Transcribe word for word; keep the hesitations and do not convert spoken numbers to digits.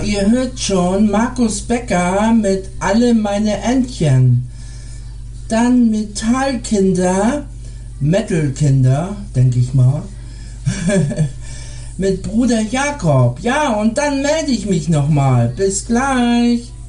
ihr hört schon Markus Becker mit Alle meine Entchen. Dann Metallkinder, Metalkinder, denke ich mal, mit Bruder Jakob. Ja, und dann melde ich mich nochmal. Bis gleich.